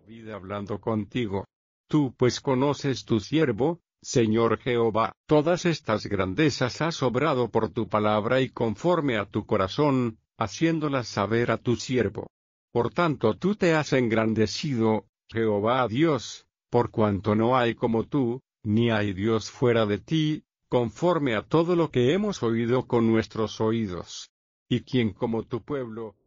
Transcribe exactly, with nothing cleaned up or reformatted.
vida hablando contigo. Tú pues conoces tu siervo, Señor Jehová, todas estas grandezas has obrado por tu palabra y conforme a tu corazón, haciéndolas saber a tu siervo. Por tanto tú te has engrandecido, Jehová Dios, por cuanto no hay como tú, ni hay Dios fuera de ti, conforme a todo lo que hemos oído con nuestros oídos. Y quien como tu pueblo,